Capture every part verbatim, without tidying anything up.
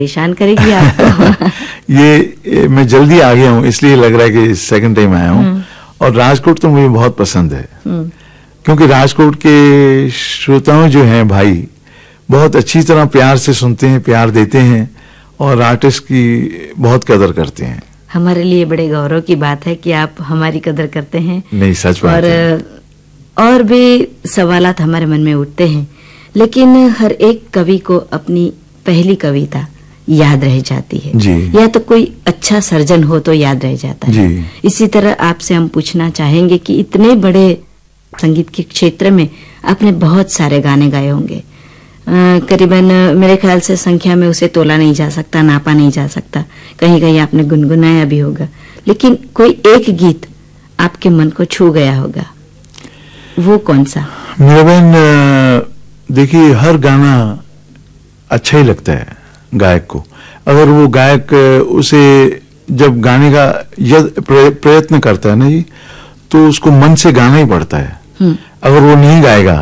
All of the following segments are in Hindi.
परेशान करेगी आपको। ये, ये मैं जल्दी आ गया हूँ इसलिए लग रहा है कि सेकंड टाइम आया हूँ। और राजकोट तो मुझे बहुत पसंद है क्योंकि राजकोट के श्रोताओं जो हैं भाई बहुत अच्छी तरह प्यार से सुनते हैं, प्यार देते हैं और आर्टिस्ट की बहुत कदर करते हैं। हमारे लिए बड़े गौरव की बात है कि आप हमारी कदर करते हैं। नहीं, सच बात और है। और भी सवालात हमारे मन में उठते हैं, लेकिन हर एक कवि को अपनी पहली कविता याद रह जाती है जी। या तो कोई अच्छा सर्जन हो तो याद रह जाता है जी। इसी तरह आपसे हम पूछना चाहेंगे कि इतने बड़े संगीत के क्षेत्र में आपने बहुत सारे गाने गाए होंगे, करीबन मेरे ख्याल से संख्या में उसे तोला नहीं जा सकता, नापा नहीं जा सकता। कहीं कहीं आपने गुनगुनाया भी होगा, लेकिन कोई एक गीत आपके मन को छू गया होगा, वो कौन सा? मेरा बहन देखिए, हर गाना अच्छा ही लगता है गायक को। अगर वो गायक उसे जब गाने का प्रयत्न करता है ना जी, तो उसको मन से गाना ही पड़ता है। अगर वो नहीं गाएगा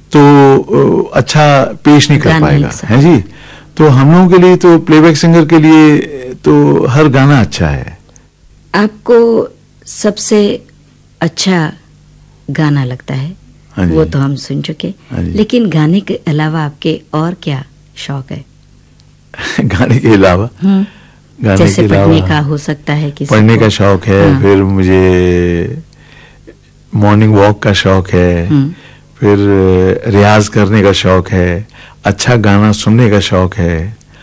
तो अच्छा पेश नहीं कर पाएगा, है जी। तो हम लोगों के लिए तो प्लेबैक सिंगर के लिए तो हर गाना अच्छा है। आपको सबसे अच्छा गाना लगता है वो तो हम सुन चुके, लेकिन गाने के अलावा आपके और क्या शौक है? गाने के अलावा गाने जैसे के पढ़ने अलावा का हो सकता है, किसी पढ़ने को का शौक है। हाँ। फिर मुझे मॉर्निंग वॉक का शौक है, फिर रियाज करने का शौक है, अच्छा गाना सुनने का शौक है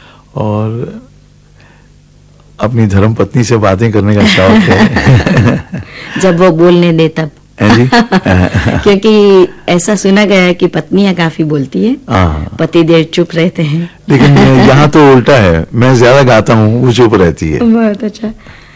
और अपनी धर्म पत्नी से बातें करने का शौक है। जब वो बोलने दे तब जी। क्योंकि ऐसा सुना गया है कि पत्नियां काफी बोलती है, पति देर चुप रहते हैं। लेकिन यहाँ तो उल्टा है, मैं ज्यादा गाता हूँ, वो चुप रहती है। बहुत अच्छा।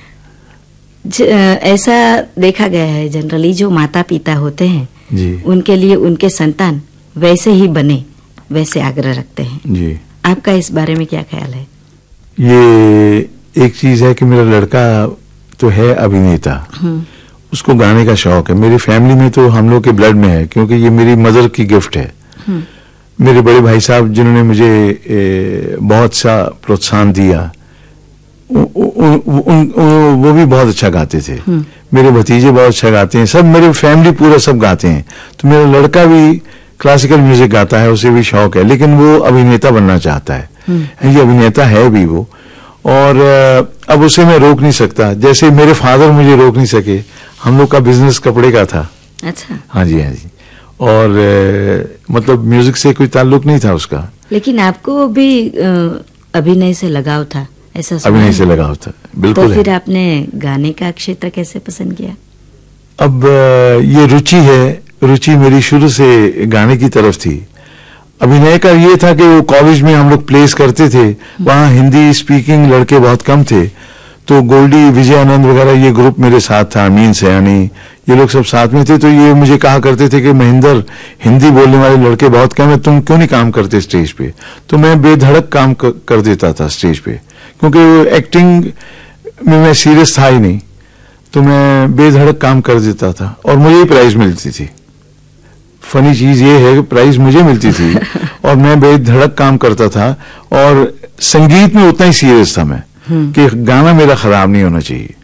ऐसा देखा गया है जनरली जो माता पिता होते हैं जी, उनके लिए उनके संतान वैसे ही बने, वैसे आग्रह रखते हैं जी। आपका इस बारे में क्या ख्याल है? ये एक चीज है कि मेरा लड़का तो है अभिनेता, उसको गाने का शौक है। मेरी फैमिली में तो हम लोग के ब्लड में है, क्योंकि ये मेरी मदर की गिफ्ट है। मेरे बड़े भाई साहब जिन्होंने मुझे ए, बहुत सा प्रोत्साहन दिया, उ, उ, उ, उ, उ, वो भी बहुत अच्छा गाते थे। मेरे भतीजे बहुत अच्छा गाते हैं, सब मेरे फैमिली पूरा सब गाते हैं। तो मेरा लड़का भी क्लासिकल म्यूजिक गाता है, उसे भी शौक है, लेकिन वो अभिनेता बनना चाहता है। ये अभिनेता है भी वो, और अब उसे मैं रोक नहीं सकता, जैसे मेरे फादर मुझे रोक नहीं सके। हम लोग का बिजनेस कपड़े का था। अच्छा। हाँ जी, हाँ जी। और ए, मतलब म्यूजिक से कोई ताल्लुक नहीं था उसका। लेकिन आपको भी अभिनय से लगाव था, ऐसा सुना? अभिनय से लगाव था, बिल्कुल। तो फिर आपने गाने का क्षेत्र कैसे पसंद किया? अब ये रुचि है, रुचि मेरी शुरू से गाने की तरफ थी। अभिनय का ये था कि वो कॉलेज में हम लोग प्लेस करते थे, वहाँ हिंदी स्पीकिंग लड़के बहुत कम थे, तो गोल्डी, विजय आनंद वगैरह ये ग्रुप मेरे साथ था, अमीन सयानी, ये लोग सब साथ में थे। तो ये मुझे कहा करते थे कि महेंद्र, हिंदी बोलने वाले लड़के बहुत कम है, तुम क्यों नहीं काम करते स्टेज पे? तो मैं बेधड़क काम कर, कर देता था स्टेज पे, क्योंकि एक्टिंग में मैं सीरियस था ही नहीं, तो मैं बेधड़क काम कर देता था और मुझे ही प्राइज मिलती थी। फनी चीज ये है कि प्राइज मुझे मिलती थी और मैं बेधड़क काम करता था, और संगीत में उतना ही सीरियस था मैं कि गाना मेरा खराब नहीं होना चाहिए।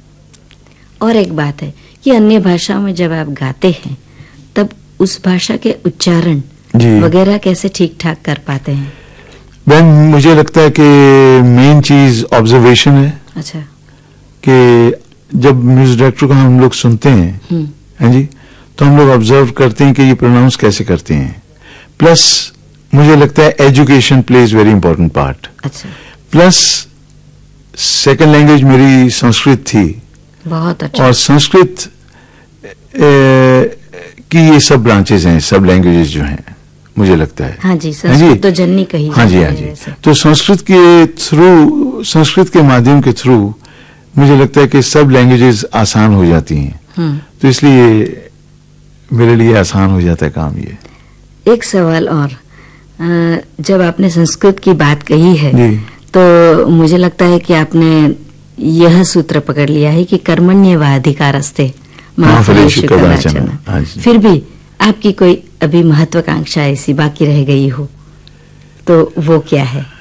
और एक बात है कि अन्य भाषाओं में जब आप गाते हैं तब उस भाषा के उच्चारण वगैरह कैसे ठीक ठाक कर पाते हैं? बहन, मुझे लगता है कि मेन चीज ऑब्जर्वेशन है। अच्छा। कि जब म्यूजिक डायरेक्टर को हम लोग सुनते हैं, हैं जी, तो हम लोग ऑब्जर्व करते हैं कि ये प्रोनाउंस कैसे करते हैं। प्लस मुझे लगता है education plays very important part. अच्छा। प्लस सेकंड लैंग्वेज मेरी संस्कृत थी। बहुत अच्छा। और संस्कृत की ये सब ब्रांचेस हैं, सब लैंग्वेजेस जो हैं, मुझे लगता है। हाँ जी, संस्कृत तो जननी कही हाँ जी, हाँ जी। तो संस्कृत के थ्रू, संस्कृत के माध्यम के थ्रू मुझे लगता है कि सब लैंग्वेजेस आसान हो जाती हैं। तो इसलिए मेरे लिए आसान हो जाता है काम ये। एक सवाल और, जब आपने संस्कृत की बात कही है जी, तो मुझे लगता है कि आपने यह सूत्र पकड़ लिया है कि कर्मण्येवाधिकारस्ते मा फलेषु कदाचन। फिर भी आपकी कोई अभी महत्वाकांक्षा ऐसी बाकी रह गई हो तो वो क्या है?